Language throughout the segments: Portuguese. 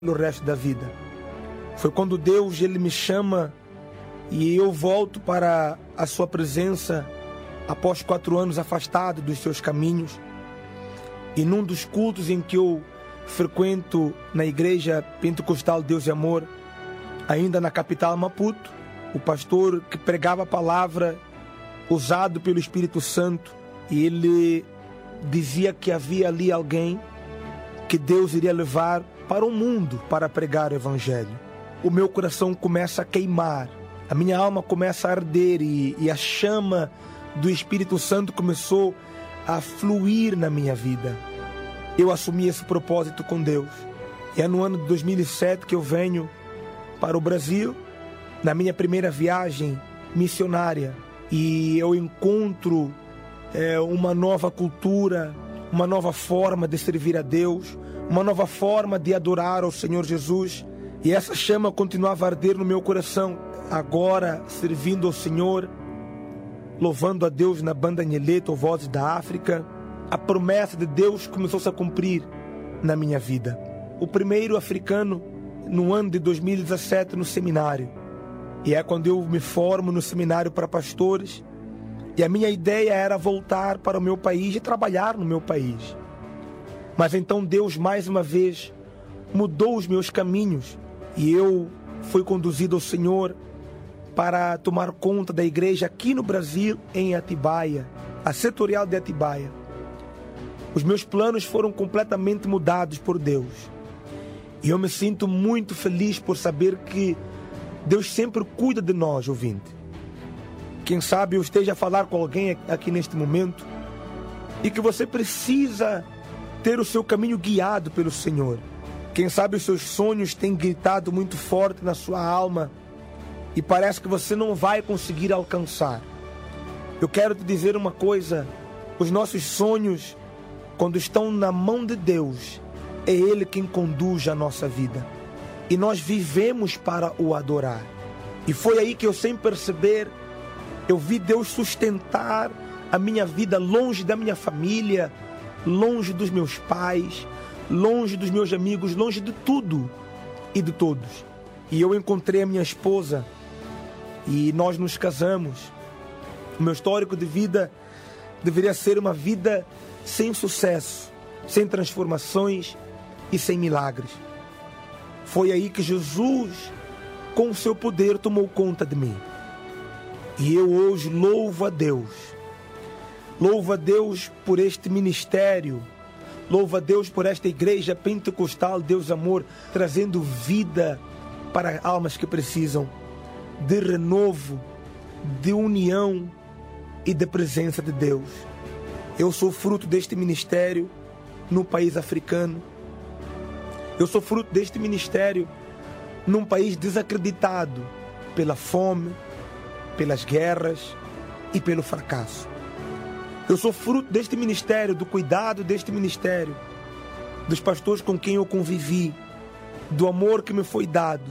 no resto da vida. Foi quando Deus ele me chama e eu volto para a sua presença após 4 anos afastado dos seus caminhos. E num dos cultos em que eu frequento na igreja pentecostal Deus e Amor, ainda na capital Maputo, o pastor que pregava a palavra usado pelo Espírito Santo, e ele dizia que havia ali alguém que Deus iria levar para o mundo para pregar o Evangelho. O meu coração começa a queimar, a minha alma começa a arder e a chama do Espírito Santo começou a fluir na minha vida. Eu assumi esse propósito com Deus. E é no ano de 2007 que eu venho para o Brasil, na minha primeira viagem missionária, e eu encontro uma nova cultura, uma nova forma de servir a Deus, uma nova forma de adorar ao Senhor Jesus. E essa chama continuava a arder no meu coração, agora servindo ao Senhor, louvando a Deus na banda Nheleto, Vozes da África. A promessa de Deus começou-se a cumprir na minha vida. O primeiro africano no ano de 2017 no seminário. E é quando eu me formo no seminário para pastores. E a minha ideia era voltar para o meu país e trabalhar no meu país. Mas então Deus mais uma vez mudou os meus caminhos e eu fui conduzido ao Senhor para tomar conta da igreja aqui no Brasil, em Atibaia, a setorial de Atibaia. Os meus planos foram completamente mudados por Deus. E eu me sinto muito feliz por saber que Deus sempre cuida de nós, ouvinte. Quem sabe eu esteja a falar com alguém aqui neste momento e que você precisa ter o seu caminho guiado pelo Senhor. Quem sabe os seus sonhos têm gritado muito forte na sua alma e parece que você não vai conseguir alcançar. Eu quero te dizer uma coisa: os nossos sonhos, quando estão na mão de Deus, é Ele quem conduz a nossa vida. E nós vivemos para o adorar. E foi aí que eu, sem perceber, eu vi Deus sustentar a minha vida longe da minha família, longe dos meus pais, longe dos meus amigos, longe de tudo e de todos. E eu encontrei a minha esposa e nós nos casamos. O meu histórico de vida deveria ser uma vida sem sucesso, sem transformações e sem milagres. Foi aí que Jesus, com o seu poder, tomou conta de mim. E eu hoje louvo a Deus. Louvo a Deus por este ministério. Louvo a Deus por esta igreja pentecostal, Deus Amor, trazendo vida para almas que precisam de renovo, de união e de presença de Deus. Eu sou fruto deste ministério no país africano. Eu sou fruto deste ministério num país desacreditado pela fome, pelas guerras e pelo fracasso. Eu sou fruto deste ministério, do cuidado deste ministério, dos pastores com quem eu convivi, do amor que me foi dado.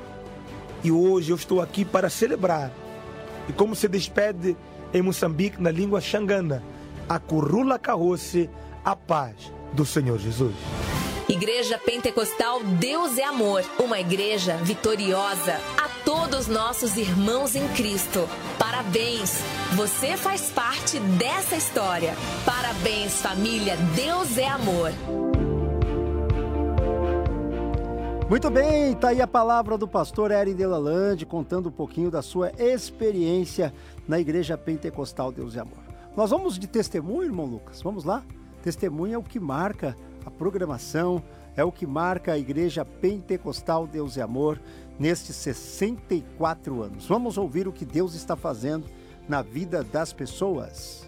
E hoje eu estou aqui para celebrar. E como se despede em Moçambique, na língua xangana, a currula carroce, a paz do Senhor Jesus. Igreja Pentecostal Deus é Amor, uma igreja vitoriosa. A todos nossos irmãos em Cristo, parabéns! Você faz parte dessa história. Parabéns, família Deus é Amor. Muito bem, tá aí a palavra do pastor Eri Delalande contando um pouquinho da sua experiência na Igreja Pentecostal Deus é Amor. Nós vamos de testemunho, irmão Lucas, vamos lá? Testemunho é o que marca a programação, é o que marca a Igreja Pentecostal Deus é Amor nestes 64 anos. Vamos ouvir o que Deus está fazendo na vida das pessoas.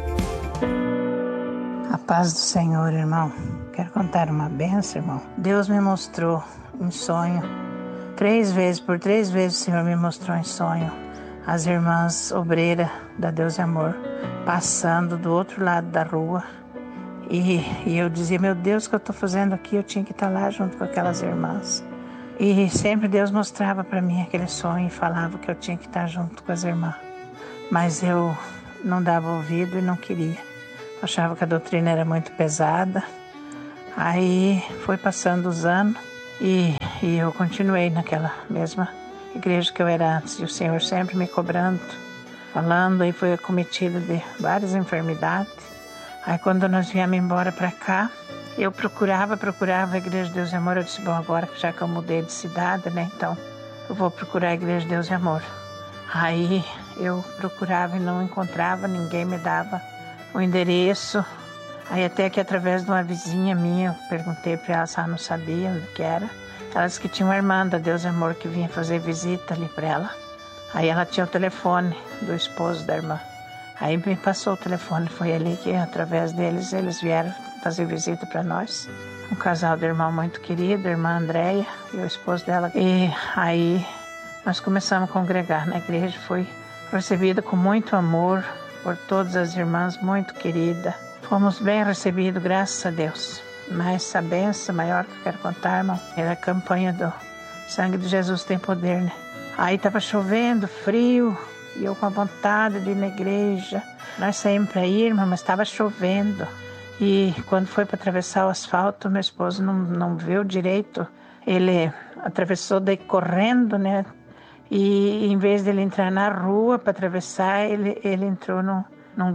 A paz do Senhor, irmão. Quero contar uma bênção, irmão. Deus me mostrou em sonho. 3 vezes, por 3 vezes o Senhor me mostrou em sonho as irmãs obreiras da Deus é Amor passando do outro lado da rua. E eu dizia, meu Deus, o que eu estou fazendo aqui? Eu tinha que estar lá junto com aquelas irmãs. E sempre Deus mostrava para mim aquele sonho e falava que eu tinha que estar junto com as irmãs. Mas eu não dava ouvido e não queria. Achava que a doutrina era muito pesada. Aí foi passando os anos E eu continuei naquela mesma igreja que eu era antes. E o Senhor sempre me cobrando, falando. Aí fui acometida de várias enfermidades. Aí quando nós viemos embora para cá, eu procurava a Igreja de Deus e Amor. Eu disse, bom, agora já que eu mudei de cidade, né? Então eu vou procurar a Igreja de Deus e Amor. Aí eu procurava e não encontrava, ninguém me dava o endereço. Aí até que através de uma vizinha minha, eu perguntei para ela se ela não sabia onde que era. Ela disse que tinha uma irmã da Deus e Amor que vinha fazer visita ali para ela. Aí ela tinha o telefone do esposo da irmã. Aí me passou o telefone, foi ali que através deles eles vieram fazer visita para nós. Um casal de irmão muito querido, a irmã Andréia e o esposo dela. E aí nós começamos a congregar na igreja, foi recebida com muito amor por todas as irmãs, muito querida. Fomos bem recebidos, graças a Deus. Mas a benção maior que eu quero contar, irmão, era a campanha do Sangue de Jesus Tem Poder, né? Aí estava chovendo, frio, e eu com a vontade de ir na igreja. Nós saímos para ir, irmão, mas estava chovendo. E quando foi para atravessar o asfalto, meu esposo não viu direito. Ele atravessou daí correndo, né? E em vez de ele entrar na rua para atravessar, ele entrou num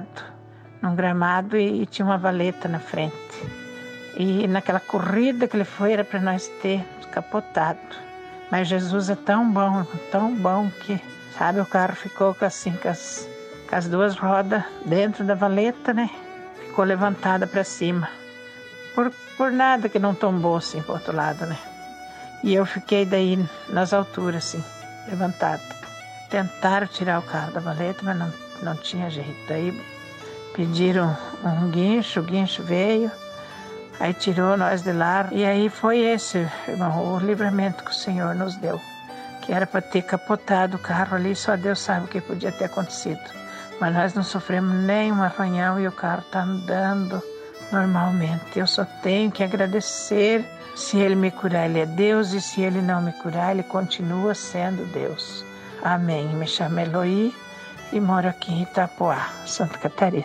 gramado e tinha uma valeta na frente. E naquela corrida que ele foi, era para nós ter capotado. Mas Jesus é tão bom que, sabe, o carro ficou assim, com as duas rodas dentro da valeta, né? Ficou levantada para cima. Por nada que não tombou assim pro outro lado, né? E eu fiquei daí nas alturas, assim, levantada. Tentaram tirar o carro da valeta, mas não tinha jeito. Daí pediram um guincho, o guincho veio, aí tirou nós de lá. E aí foi esse, irmão, o livramento que o Senhor nos deu. Que era para ter capotado o carro ali, só Deus sabe o que podia ter acontecido. Mas nós não sofremos nenhum arranhão e o carro está andando normalmente. Eu só tenho que agradecer. Se Ele me curar, Ele é Deus, e se Ele não me curar, Ele continua sendo Deus. Amém. Me chamo Eloí e moro aqui em Itapoá, Santa Catarina.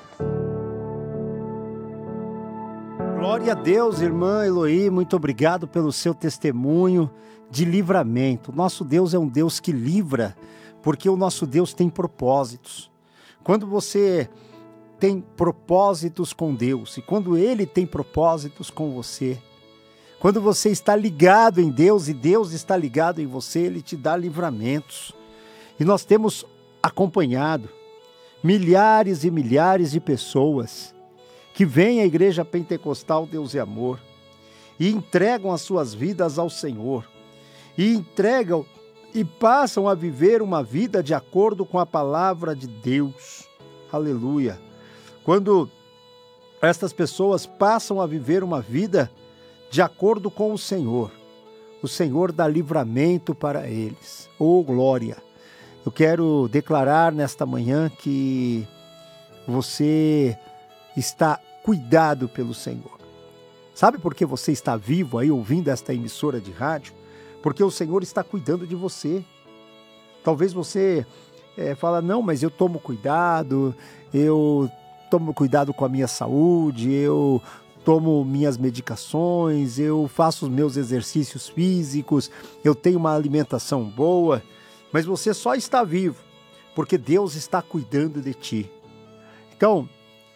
Glória a Deus, irmã Eloí, muito obrigado pelo seu testemunho de livramento. Nosso Deus é um Deus que livra, porque o nosso Deus tem propósitos. Quando você tem propósitos com Deus, e quando Ele tem propósitos com você, quando você está ligado em Deus e Deus está ligado em você, Ele te dá livramentos. E nós temos acompanhado milhares e milhares de pessoas que vêm à Igreja Pentecostal Deus e Amor e entregam as suas vidas ao Senhor, e entregam e passam a viver uma vida de acordo com a palavra de Deus. Aleluia! Quando estas pessoas passam a viver uma vida de acordo com o Senhor dá livramento para eles. Oh, glória! Eu quero declarar nesta manhã que você está cuidado pelo Senhor. Sabe por que você está vivo aí ouvindo esta emissora de rádio? Porque o Senhor está cuidando de você. Talvez você fala, não, mas eu tomo cuidado com a minha saúde, eu tomo minhas medicações, eu faço os meus exercícios físicos, eu tenho uma alimentação boa, mas você só está vivo porque Deus está cuidando de ti. Então,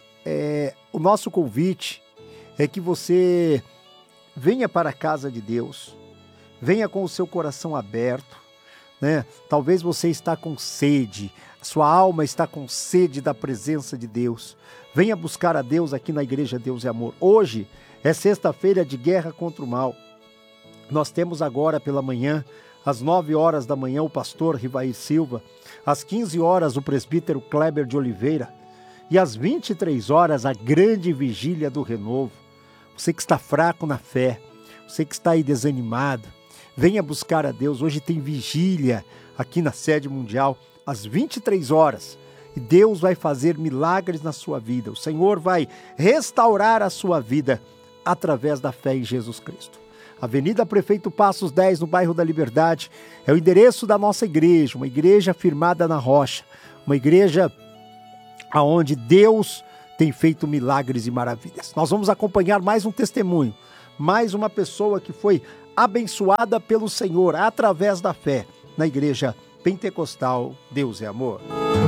o nosso convite é que você venha para a casa de Deus, venha com o seu coração aberto, né? Talvez você está com sede, sua alma está com sede da presença de Deus. Venha buscar a Deus aqui na Igreja Deus e Amor. Hoje é sexta-feira de guerra contra o mal. Nós temos agora pela manhã, às 9 horas da manhã, o pastor Rivair Silva, às 15 horas o presbítero Kleber de Oliveira e às 23 horas a grande vigília do renovo. Você que está fraco na fé, você que está aí desanimado, venha buscar a Deus. Hoje tem vigília aqui na sede mundial, às 23 horas. E Deus vai fazer milagres na sua vida. O Senhor vai restaurar a sua vida através da fé em Jesus Cristo. Avenida Prefeito Passos 10, no bairro da Liberdade, é o endereço da nossa igreja, uma igreja firmada na rocha, uma igreja onde Deus tem feito milagres e maravilhas. Nós vamos acompanhar mais um testemunho, mais uma pessoa que foi abençoada pelo Senhor através da fé na Igreja Pentecostal Deus é Amor.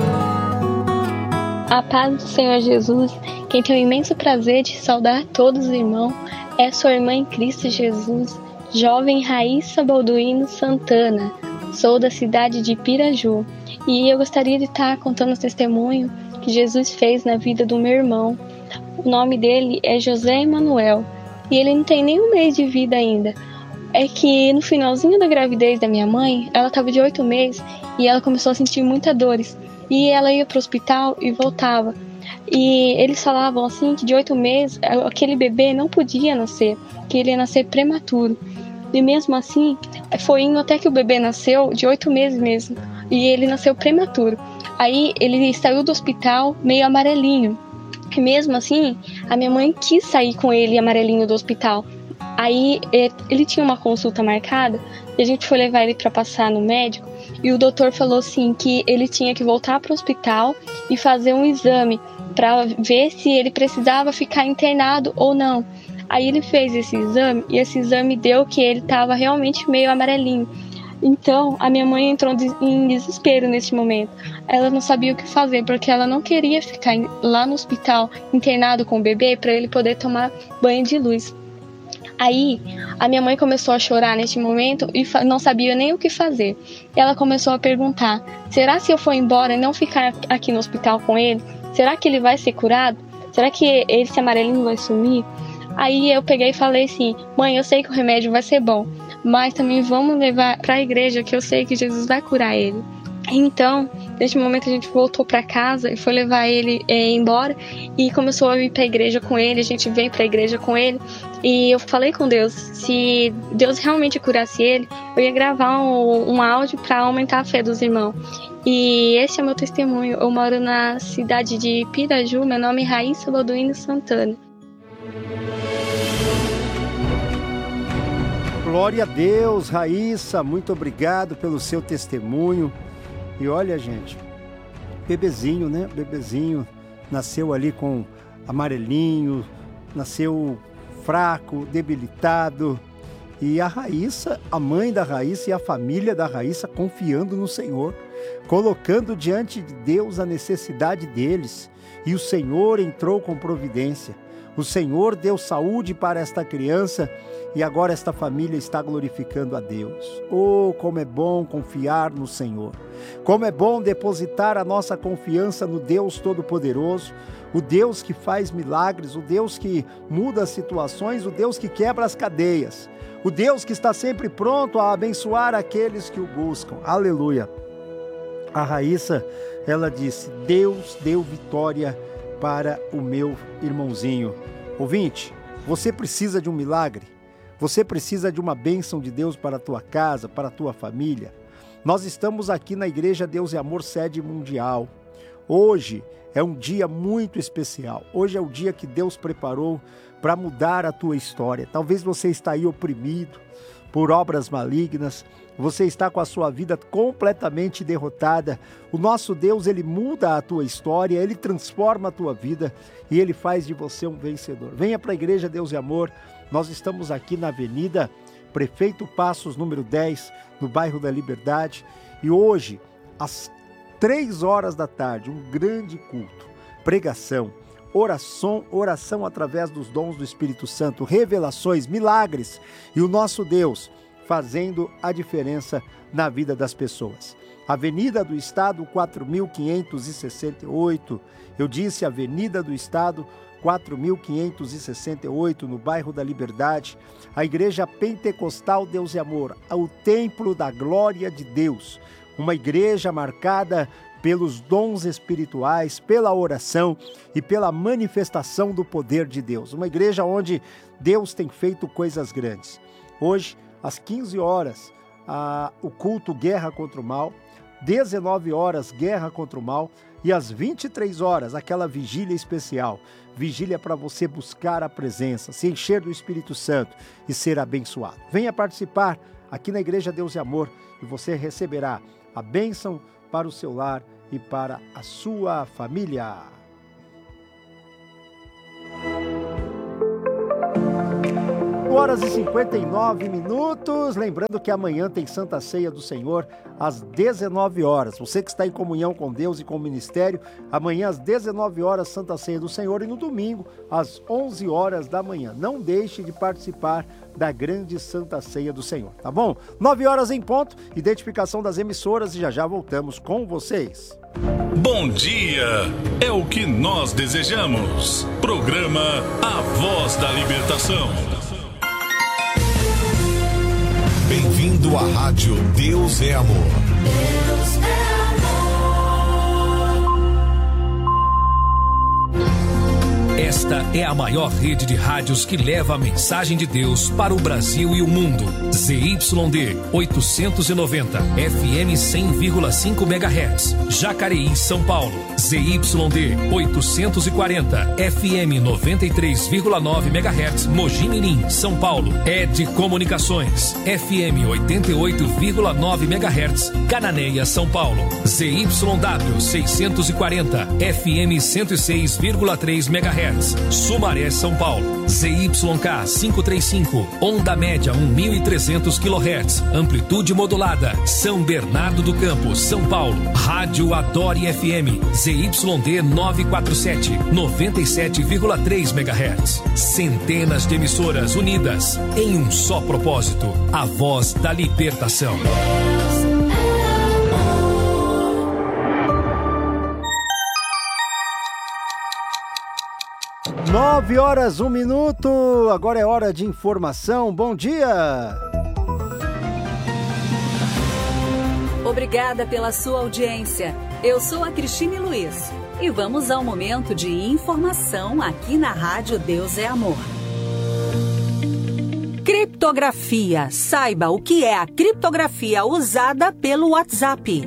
A paz do Senhor Jesus, quem tem o imenso prazer de saudar todos os irmãos, é sua irmã em Cristo Jesus, jovem Raíssa Balduino Santana. Sou da cidade de Piraju e eu gostaria de estar contando o testemunho que Jesus fez na vida do meu irmão. O nome dele é José Emanuel e ele não tem nem um mês de vida ainda. É que no finalzinho da gravidez da minha mãe, ela estava de 8 meses e ela começou a sentir muitas dores. E ela ia para o hospital e voltava. E eles falavam assim que de 8 meses aquele bebê não podia nascer, que ele ia nascer prematuro. E mesmo assim, foi indo até que o bebê nasceu de 8 meses mesmo. E ele nasceu prematuro. Aí ele saiu do hospital meio amarelinho. E mesmo assim, a minha mãe quis sair com ele amarelinho do hospital. Aí ele tinha uma consulta marcada e a gente foi levar ele para passar no médico e o doutor falou assim que ele tinha que voltar para o hospital e fazer um exame para ver se ele precisava ficar internado ou não. Aí ele fez esse exame e esse exame deu que ele estava realmente meio amarelinho. Então a minha mãe entrou em desespero nesse momento. Ela não sabia o que fazer porque ela não queria ficar lá no hospital internado com o bebê para ele poder tomar banho de luz. Aí, a minha mãe começou a chorar neste momento e não sabia nem o que fazer. Ela começou a perguntar, será se eu for embora e não ficar aqui no hospital com ele, será que ele vai ser curado? Será que esse amarelinho vai sumir? Aí eu peguei e falei assim, mãe, eu sei que o remédio vai ser bom, mas também vamos levar para a igreja que eu sei que Jesus vai curar ele. Então, neste momento a gente voltou para casa e foi levar ele embora e começou a ir para a igreja com ele, a gente veio para a igreja com ele e eu falei com Deus, se Deus realmente curasse ele, eu ia gravar um áudio para aumentar a fé dos irmãos. E esse é o meu testemunho, eu moro na cidade de Piraju, meu nome é Raíssa Balduino Santana. Glória a Deus, Raíssa, muito obrigado pelo seu testemunho. E olha, gente, bebezinho, né? Bebezinho nasceu ali com amarelinho, nasceu fraco, debilitado. E a Raíssa, a mãe da Raíssa e a família da Raíssa confiando no Senhor, colocando diante de Deus a necessidade deles. E o Senhor entrou com providência. O Senhor deu saúde para esta criança e agora esta família está glorificando a Deus. Oh, como é bom confiar no Senhor. Como é bom depositar a nossa confiança no Deus Todo-Poderoso, o Deus que faz milagres, o Deus que muda as situações, o Deus que quebra as cadeias, o Deus que está sempre pronto a abençoar aqueles que o buscam. Aleluia. A Raíssa, ela disse, Deus deu vitória para o meu irmãozinho. Ouvinte, você precisa de um milagre? Você precisa de uma bênção de Deus para a tua casa, para a tua família? Nós estamos aqui na Igreja Deus e Amor, sede mundial. Hoje é um dia muito especial. Hoje é o dia que Deus preparou para mudar a tua história. Talvez você está aí oprimido por obras malignas, você está com a sua vida completamente derrotada. O nosso Deus, Ele muda a tua história, Ele transforma a tua vida e Ele faz de você um vencedor. Venha para a Igreja Deus e Amor, nós estamos aqui na Avenida Prefeito Passos, número 10, no bairro da Liberdade. E hoje, às 3 horas da tarde, um grande culto, pregação, oração através dos dons do Espírito Santo, revelações, milagres e o nosso Deus fazendo a diferença na vida das pessoas. Avenida do Estado 4568, eu disse Avenida do Estado 4568, no bairro da Liberdade, a Igreja Pentecostal Deus e Amor, o Templo da Glória de Deus, uma igreja marcada pelos dons espirituais, pela oração e pela manifestação do poder de Deus. Uma igreja onde Deus tem feito coisas grandes. Hoje, às 15 horas, o culto Guerra contra o Mal, 19 horas, Guerra contra o Mal, e às 23 horas, aquela vigília especial, vigília para você buscar a presença, se encher do Espírito Santo e ser abençoado. Venha participar aqui na Igreja Deus e Amor e você receberá a bênção para o seu lar e para a sua família. 5:59. Lembrando que amanhã tem Santa Ceia do Senhor às 19 horas. Você que está em comunhão com Deus e com o ministério, amanhã às 19 horas Santa Ceia do Senhor e no domingo às 11 horas da manhã. Não deixe de participar da grande Santa Ceia do Senhor, tá bom? 9 horas em ponto, identificação das emissoras e já voltamos com vocês. Bom dia, é o que nós desejamos. Programa A Voz da Libertação. Bem-vindo à Rádio Deus é Amor. Deus é amor. Esta é a maior rede de rádios que leva a mensagem de Deus para o Brasil e o mundo. ZYD 890, FM 100,5 MHz, Jacareí, São Paulo. ZYD 840, FM 93,9 MHz, Mogi Mirim, São Paulo. ED Comunicações, FM 88,9 MHz, Cananéia, São Paulo. ZYW 640, FM 106,3 MHz, Sumaré, São Paulo. ZYK 535, onda média 1.300 kHz, amplitude modulada, São Bernardo do Campo, São Paulo. Rádio Adore FM, ZYD 947, 97,3 MHz. Centenas de emissoras unidas em um só propósito, a voz da libertação. 9 horas, 1 minuto, agora é hora de informação. Bom dia! Obrigada pela sua audiência. Eu sou a Cristine Luiz e vamos ao momento de informação aqui na Rádio Deus é Amor. Criptografia. Saiba o que é a criptografia usada pelo WhatsApp.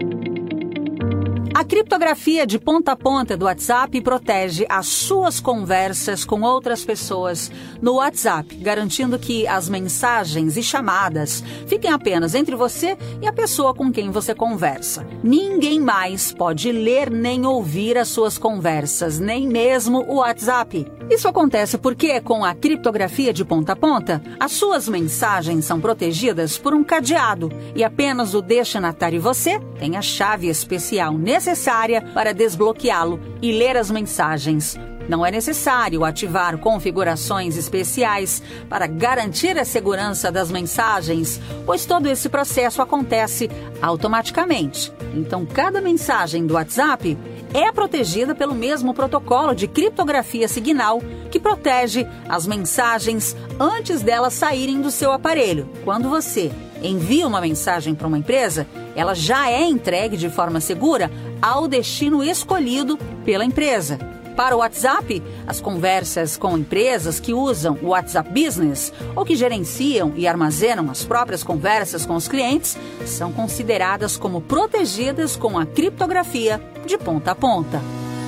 A criptografia de ponta a ponta do WhatsApp protege as suas conversas com outras pessoas no WhatsApp, garantindo que as mensagens e chamadas fiquem apenas entre você e a pessoa com quem você conversa. Ninguém mais pode ler nem ouvir as suas conversas, nem mesmo o WhatsApp. Isso acontece porque, com a criptografia de ponta a ponta, as suas mensagens são protegidas por um cadeado e apenas o destinatário e você têm a chave especial necessária para desbloqueá-lo e ler as mensagens. Não é necessário ativar configurações especiais para garantir a segurança das mensagens, pois todo esse processo acontece automaticamente. Então, cada mensagem do WhatsApp é protegida pelo mesmo protocolo de criptografia signal que protege as mensagens antes delas saírem do seu aparelho. Quando você envia uma mensagem para uma empresa, ela já é entregue de forma segura ao destino escolhido pela empresa. Para o WhatsApp, as conversas com empresas que usam o WhatsApp Business ou que gerenciam e armazenam as próprias conversas com os clientes são consideradas como protegidas com a criptografia de ponta a ponta.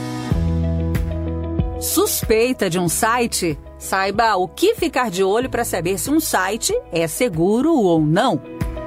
Suspeita de um site? Saiba o que ficar de olho para saber se um site é seguro ou não.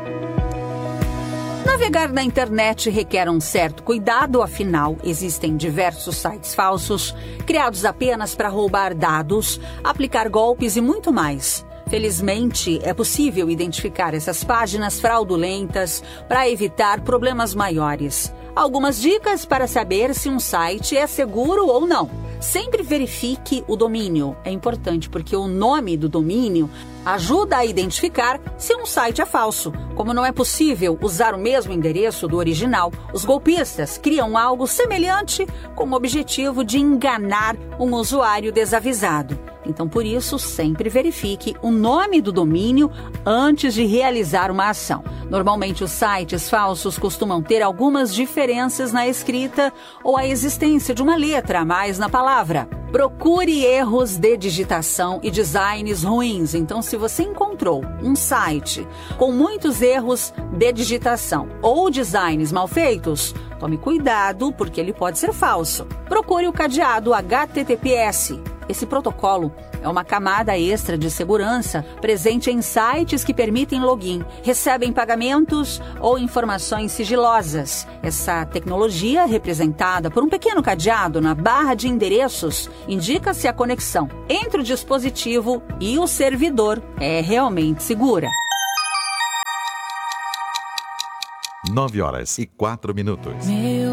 Navegar na internet requer um certo cuidado, afinal, existem diversos sites falsos, criados apenas para roubar dados, aplicar golpes e muito mais. Felizmente, é possível identificar essas páginas fraudulentas para evitar problemas maiores. Algumas dicas para saber se um site é seguro ou não. Sempre verifique o domínio. É importante porque o nome do domínio ajuda a identificar se um site é falso. Como não é possível usar o mesmo endereço do original, os golpistas criam algo semelhante com o objetivo de enganar um usuário desavisado. Então, por isso, sempre verifique o nome do domínio antes de realizar uma ação. Normalmente, os sites falsos costumam ter algumas diferenças na escrita ou a existência de uma letra a mais na palavra. Procure erros de digitação e designs ruins. Então, se você encontrou um site com muitos erros de digitação ou designs mal feitos, tome cuidado porque ele pode ser falso. Procure o cadeado HTTPS. Esse protocolo é uma camada extra de segurança presente em sites que permitem login, recebem pagamentos ou informações sigilosas. Essa tecnologia, representada por um pequeno cadeado na barra de endereços, indica se a conexão entre o dispositivo e o servidor é realmente segura. 9h04.